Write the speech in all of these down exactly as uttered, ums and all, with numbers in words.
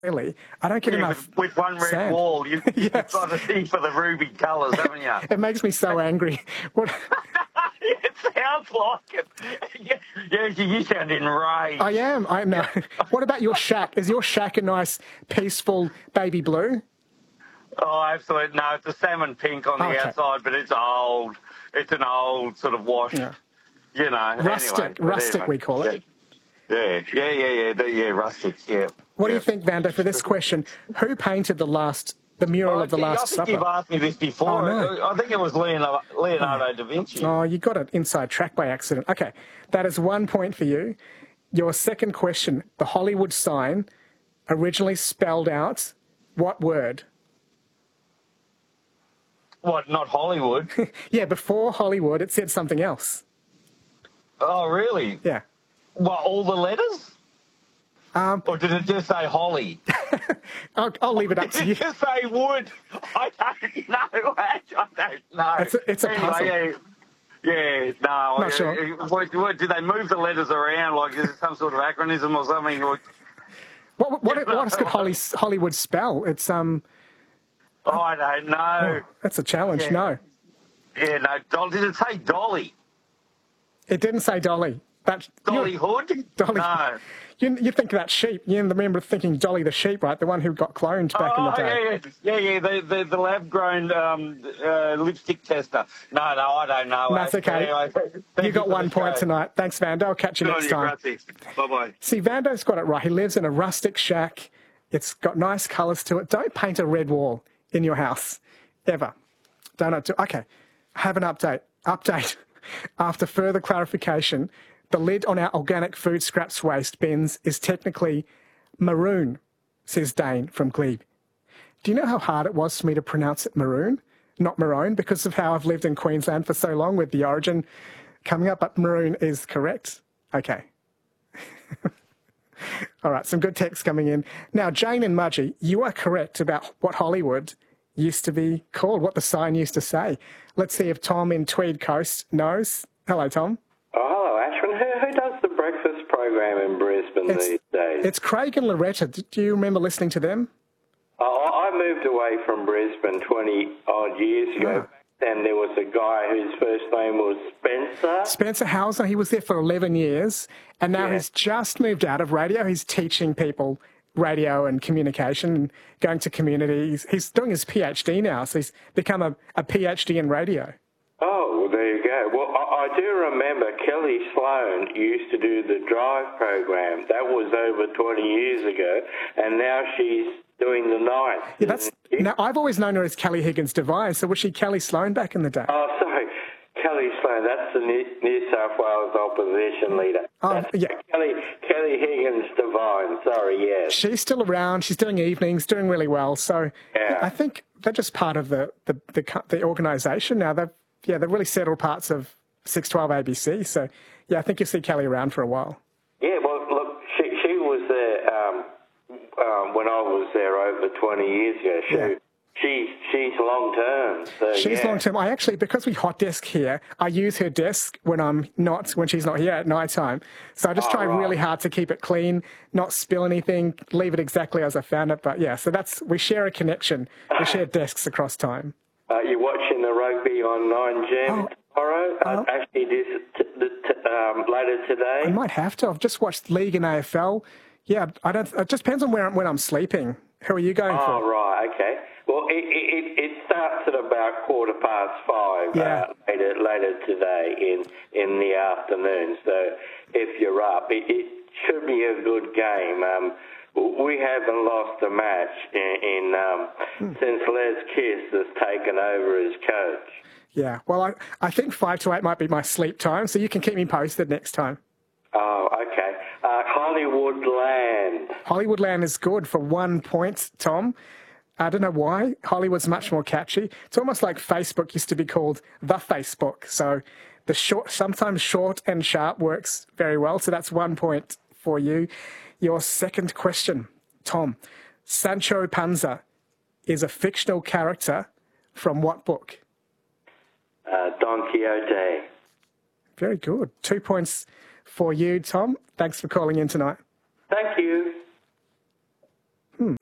Really, I don't get Yeah, enough with, with one red sand. wall, you, you've Yes. got to see for the ruby colours, haven't you? It makes me so angry. What? It sounds like it. Yeah, yeah, you you sound enraged. I am. I know. What about your shack? Is your shack a nice, peaceful baby blue? Oh, absolutely. No, it's a salmon pink on the Okay. outside, but it's old. It's an old sort of washed, Yeah. you know. Rustic, anyway, rustic whatever. we call it. Yeah, yeah, yeah, yeah, yeah, yeah rustic, yeah. What do yeah. you think, Vando, for this question? Who painted the last, the mural Oh, of the I Last think Supper? you've asked me this before. Oh, no. I think it was Leonardo, Leonardo da Vinci. Oh, you got it inside track by accident. Okay, that is one point for you. Your second question, the Hollywood sign originally spelled out what word? What, not Hollywood? Yeah, before Hollywood, it said something else. Oh, really? Yeah. What, all the letters? Um, Or did it just say Holly? I'll, I'll leave it up to Did you. it just say wood? I don't know. I don't know. It's a, it's a Anyway, puzzle. Yeah, yeah, no. Not sure. What, what, do they move the letters around? Like, is it some sort of acronym or something? Or, What, what, what else could Holly, Hollywood spell? It's, um, oh, I don't know. that's a challenge. Yeah. No. Yeah, no. Dol- Did it say Dolly? It didn't say Dolly. That, Dolly you, Hood? Dolly. No. You, you think of that sheep. You remember thinking Dolly the sheep, right? The one who got cloned back oh, in the day. yeah, yeah, yeah, yeah. The, the, the lab-grown um, uh, lipstick tester. No, no, I don't know. That's okay. Anyway, thank You got for one the point show. tonight. Thanks, Vando. I'll catch you Good on next you, time. gracias. Bye-bye. See, Vando's got it right. He lives in a rustic shack. It's got nice colours to it. Don't paint a red wall in your house, ever. Don't do. Okay, have an update. Update. After further clarification, the lid on our organic food scraps waste bins is technically maroon, says Dane from Glebe. Do you know how hard it was for me to pronounce it maroon, not maroon, because of how I've lived in Queensland for so long with the origin coming up, but maroon is correct. Okay. All right, some good text coming in. Now, Jane and Mudgee, you are correct about what Hollywood used to be called, what the sign used to say. Let's see if Tom in Tweed Coast knows. Hello, Tom. Oh, hello, Ashwin. Who, who does the breakfast program in Brisbane It's, these days? it's Craig and Loretta. Do you remember listening to them? Oh, I moved away from Brisbane twenty-odd years ago. Ah. And there was a guy whose first name was Spencer. Spencer Hauser, he was there for eleven years, and now Yeah. he's just moved out of radio. He's teaching people radio and communication and going to communities. He's doing his PhD now, so he's become a, a PhD in radio. Oh, well, there you go. Well, I, I do remember Kelly Sloan used to do the Drive program. That was over twenty years ago, and now she's doing the night. Yeah, that's now. I've always known her as Kelly Higgins Devine. So was she Kelly Sloan back in the day? Oh, sorry. Kelly Sloan, that's the New, New South Wales opposition leader. Oh, That's yeah. Kelly, Kelly Higgins Devine, sorry, yes. She's still around. She's doing evenings, doing really well. So Yeah. I think they're just part of the the the, co- the organisation now. They've yeah, they've really settled parts of six twelve A B C. So yeah, I think you'll see Kelly around for a while. Yeah, well, look, she, she was there um, um, when I was there over twenty years ago. She, Yeah. She's, she's long-term. So, She's yeah. long term. I actually, because we hot desk here, I use her desk when I'm not, when she's not here at night time. So I just Oh, try right. really hard to keep it clean, not spill anything, leave it exactly as I found it. But yeah, so that's, we share a connection. We share desks across time. Are you watching the rugby on nine Gem Oh. tomorrow? Uh, Oh. actually, this t- t- t- um, later today? I might have to. I've just watched League and A F L. Yeah, I don't, it just depends on where I'm, when I'm sleeping. Who are you going Oh, for? right, okay. Well, it, it, it starts at about quarter past five Yeah. uh, later, later today in, in the afternoon. So if you're up, it, it should be a good game. Um, we haven't lost a match in, in um, Hmm. since Les Kiss has taken over as coach. Yeah, well, I, I think five to eight might be my sleep time, so you can keep me posted next time. Oh, okay. Uh, Hollywood Land. Hollywoodland is good for one point, Tom. I don't know why. Hollywood's much more catchy. It's almost like Facebook used to be called The Facebook. So the short, sometimes short and sharp works very well. So that's one point for you. Your second question, Tom. Sancho Panza is a fictional character from what book? Uh, Don Quixote. Very good. Two points for you, Tom. Thanks for calling in tonight. Thank you.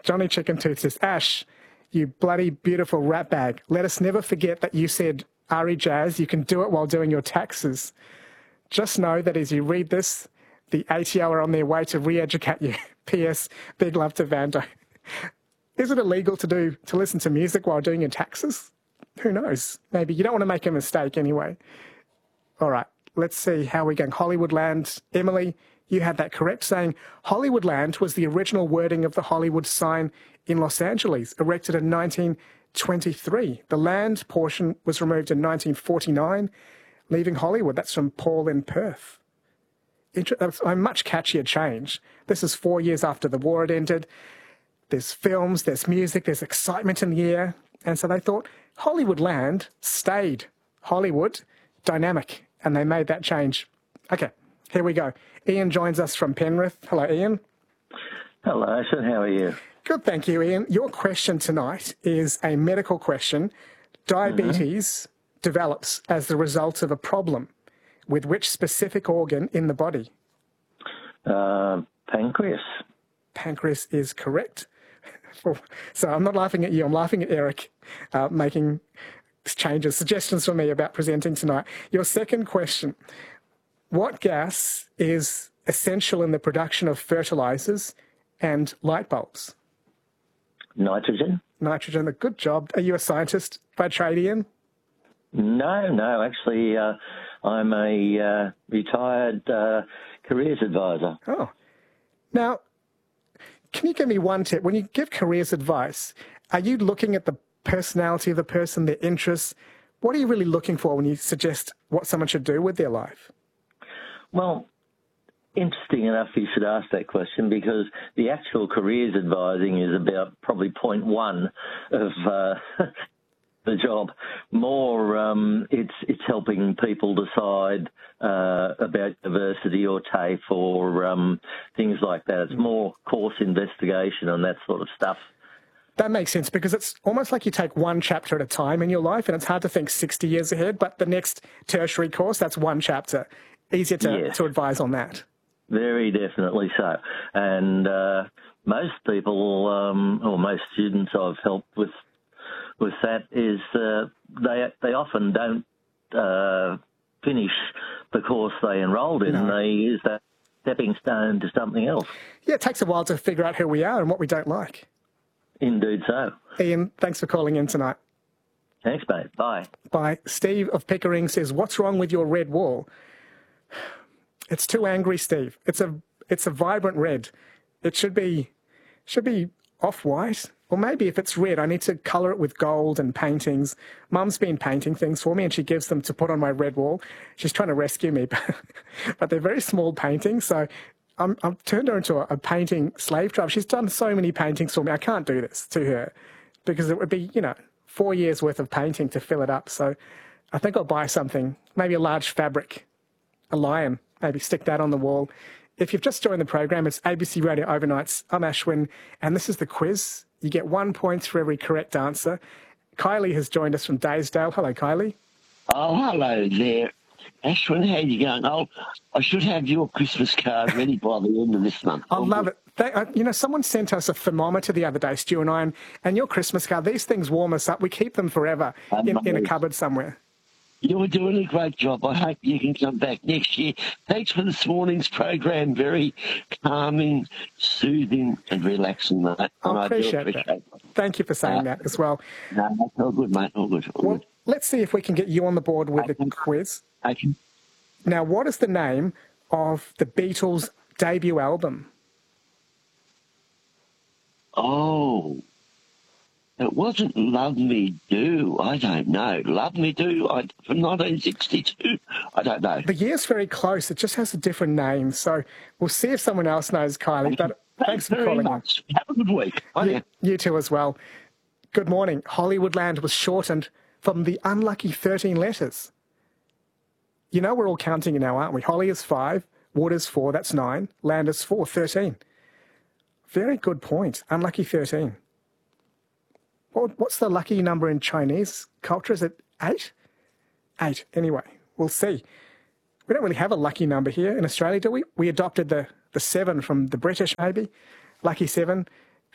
Johnny Chicken Tooth says, Ash, you bloody beautiful rat bag. Let us never forget that you said, Ari Jazz, you can do it while doing your taxes. Just know that as you read this, the A T O are on their way to re-educate you. P S. Big love to Vando. Is it illegal to do to listen to music while doing your taxes? Who knows? Maybe. You don't want to make a mistake anyway. All right, let's see how we're going. Hollywoodland. Emily, you had that correct, saying Hollywoodland was the original wording of the Hollywood sign in Los Angeles, erected in nineteen twenty-three. The land portion was removed in nineteen forty-nine, leaving Hollywood. That's from Paul in Perth. That's a much catchier change. This is four years after the war had ended. There's films, there's music, there's excitement in the air. And so they thought Hollywoodland stayed Hollywood dynamic, and they made that change. Okay, here we go. Ian joins us from Penrith. Hello, Ian. Hello, Asher. How are you? Good, thank you, Ian. Your question tonight is a medical question. Diabetes mm-hmm. develops as the result of a problem with which specific organ in the body? Uh, pancreas. Pancreas is correct. So I'm not laughing at you, I'm laughing at Eric, uh, making changes, suggestions for me about presenting tonight. Your second question, what gas is essential in the production of fertilizers and light bulbs? Nitrogen. Nitrogen, a good job. Are you a scientist by trade, Ian? No, no, actually, uh, I'm a uh, retired uh, careers advisor. Oh. Now, can you give me one tip? When you give careers advice, are you looking at the personality of the person, their interests? What are you really looking for when you suggest what someone should do with their life? Well, interesting enough you should ask that question, because the actual careers advising is about probably point one of uh, the job. More, um, it's it's helping people decide uh, about diversity or TAFE or um, things like that. It's more course investigation and that sort of stuff. That makes sense, because it's almost like you take one chapter at a time in your life, and it's hard to think sixty years ahead, but the next tertiary course, that's one chapter. Easier to, yes. to advise on that. Very definitely so. And uh, most people, um, or most students I've helped with with that, is uh, they they often don't uh, finish the course they enrolled in. No. They use that stepping stone to something else. Yeah, it takes a while to figure out who we are and what we don't like. Indeed so. Ian, thanks for calling in tonight. Thanks, mate. Bye. Bye. Steve of Pickering says, what's wrong with your red wall? It's too angry, Steve. It's a it's a vibrant red. It should be should be off-white. Or maybe if it's red, I need to colour it with gold and paintings. Mum's been painting things for me, and she gives them to put on my red wall. She's trying to rescue me, but they're very small paintings, so I'm, I've turned her into a, a painting slave driver. She's done so many paintings for me. I can't do this to her because it would be, you know, four years worth of painting to fill it up. So I think I'll buy something, maybe a large fabric, a lion, maybe stick that on the wall. If you've just joined the program, it's A B C Radio Overnights. I'm Ashwin, and this is the quiz. You get one point for every correct answer. Kylie has joined us from Daysdale. Hello, Kylie. Oh, hello there. Ashwin, how you going? Oh, I should have your Christmas card ready by the end of this month. I love it. They, uh, you know, someone sent us a thermometer the other day, Stu and I, and, and your Christmas card, these things warm us up. We keep them forever in, in a cupboard somewhere. You're doing a great job. I hope you can come back next year. Thanks for this morning's program. Very calming, soothing and relaxing, mate. I and appreciate, I do appreciate that. It. Thank you for saying uh, that as well. No, that's all good, mate. All good. All well, good. Let's see if we can get you on the board with I the can, quiz. I can. Now, what is the name of the Beatles' debut album? Oh, it wasn't Love Me Do. I don't know. Love Me Do I, from nineteen sixty-two. I don't know. The year's very close. It just has a different name. So we'll see if someone else knows, Kylie. But thanks, thanks for calling much. Have a good week. You, you too as well. Good morning. Hollywoodland was shortened from the unlucky thirteen letters. You know we're all counting now, aren't we? Holly is five, Wood is four, that's nine, Land is four, thirteen. Very good point. Unlucky thirteen. What, what's the lucky number in Chinese culture? Is it eight? Eight. Anyway, we'll see. We don't really have a lucky number here in Australia, do we? We adopted the, the seven from the British, maybe. Lucky seven.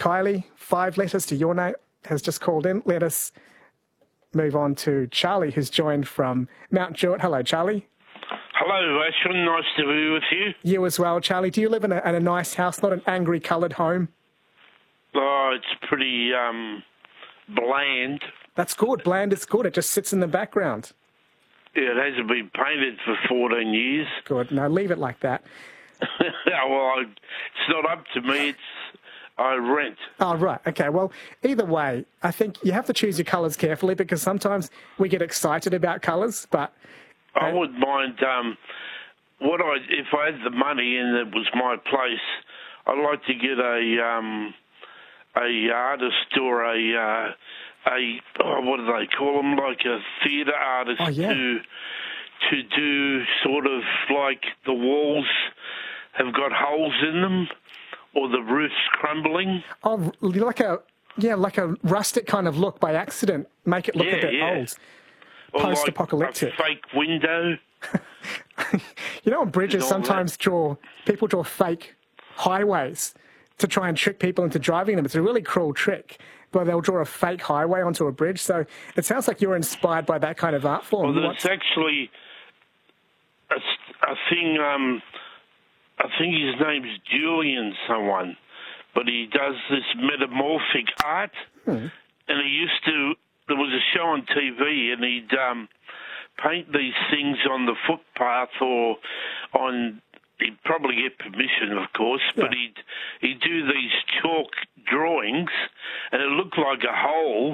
Kylie, five letters to your name, has just called in. Let us move on to Charlie, who's joined from Mount Druitt. Hello, Charlie. Hello, Ashwin. Nice to be with you. You as well, Charlie. Do you live in a, in a nice house, not an angry coloured home? Oh, it's pretty um, bland. That's good. Bland is good. It just sits in the background. Yeah, it hasn't been painted for fourteen years. Good. No, leave it like that. Well, I, it's not up to me. It's I rent. Oh, right. Okay. Well, either way, I think you have to choose your colours carefully because sometimes we get excited about colours, but... I wouldn't mind um, what I if I had the money and it was my place. I'd like to get a um, a artist or a uh, a oh, what do they call them? Like a theatre artist oh, yeah. to to do sort of like the walls have got holes in them or the roof's crumbling. Oh, like a yeah, like a rustic kind of look by accident. Make it look Yeah, a bit yeah. old. Or Post-apocalyptic. like a fake window. You know, on bridges all sometimes draw people draw fake highways to try and trick people into driving them. It's a really cruel trick, but they'll draw a fake highway onto a bridge. So it sounds like you're inspired by that kind of art form. Well, You there's want- actually a, a thing. Um, I think his name's Julian someone, but he does this metamorphic art, Hmm. and he used to. There was a show on T V, and he'd um, paint these things on the footpath or on. He'd probably get permission, of course, Yeah. but he'd he'd do these chalk drawings, and it looked like a hole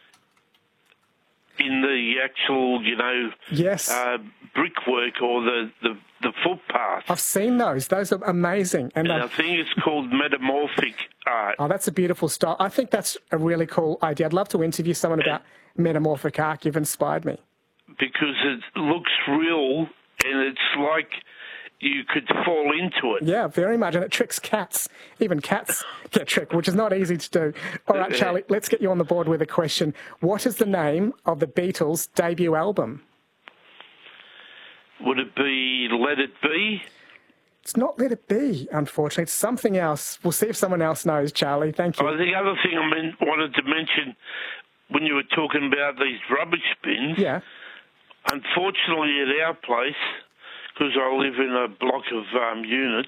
in the actual, you know, Yes. uh, brickwork or the, the, the footpath. I've seen those. Those are amazing. And And uh, I think it's called metamorphic art. oh, that's a beautiful style. I think that's a really cool idea. I'd love to interview someone about metamorphic art. You've inspired me. Because it looks real and it's like you could fall into it. Yeah, very much. And it tricks cats. Even cats get tricked, which is not easy to do. All right, Charlie, let's get you on the board with a question. What is the name of the Beatles' debut album? Would it be Let It Be? It's not Let It Be, unfortunately. It's something else. We'll see if someone else knows, Charlie. Thank you. Oh, the other thing I mean, wanted to mention when you were talking about these rubbish bins, Yeah. unfortunately at our place, because I live in a block of um, units,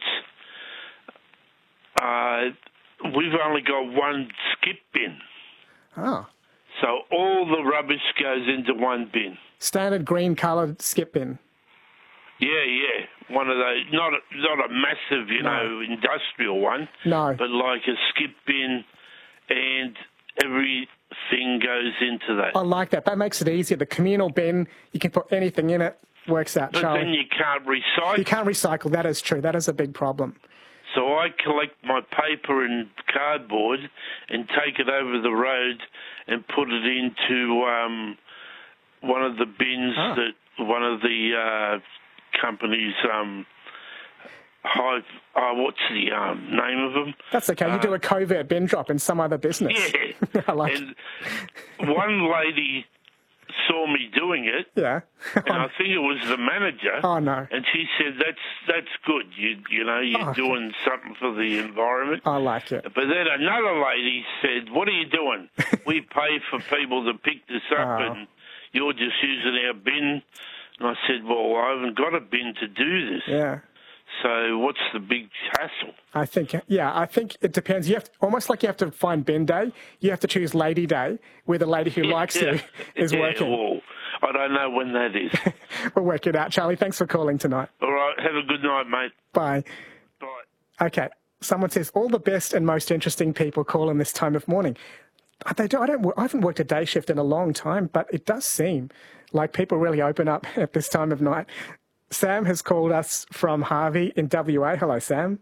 uh, we've only got one skip bin. Oh. So all the rubbish goes into one bin. Standard green coloured skip bin. Yeah, yeah. One of those, not a, not a massive, you No. know, industrial one, No. but like a skip bin, and everything goes into that. I like that. That makes it easier. The communal bin, you can put anything in it. Works out, But Charlie. then you can't recycle. You can't recycle. That is true. That is a big problem. So I collect my paper and cardboard and take it over the road and put it into um, one of the bins Ah. that one of the uh, companies. Um, high, uh, what's the um, name of them? That's okay. You do a covert bin drop in some other business. Yeah. I like And one lady saw me doing it, Yeah. and I think it was the manager. Oh, no. And she said, "That's that's good. You you know you're Oh. doing something for the environment." I like it. But then another lady said, "What are you doing? We pay for people to pick this up, Oh. and you're just using our bin." And I said, "Well, I haven't got a bin to do this. Yeah. So what's the big hassle?" I think, yeah, I think it depends. You have to, almost like you have to find bin day. You have to choose lady day, where the lady who likes you is Yeah, working. Well, I don't know when that is. We'll work it out. Charlie, thanks for calling tonight. All right, have a good night, mate. Bye. Bye. Okay. Someone says all the best and most interesting people call in this time of morning. They do, I don't. I haven't worked a day shift in a long time, but it does seem like people really open up at this time of night. Sam has called us from Harvey in W A. Hello, Sam.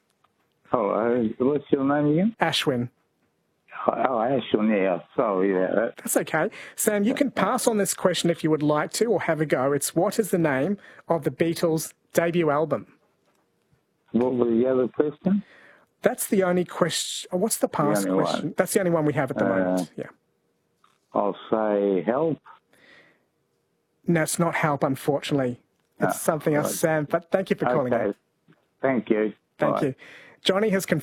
Hello, what's your name again? Ashwin. Oh, Ashwin, yeah, sorry about that. That's okay. Sam, you can pass on this question if you would like to, or have a go. It's what is the name of the Beatles' debut album? What was the other question? That's the only question. What's the past only question? one. That's the only one we have at the Uh, moment. Yeah. I'll say help. No, it's not help, unfortunately. It's Ah, something else, right. Sam. But thank you for calling Okay, in. thank you. Thank Bye. you. Johnny has con-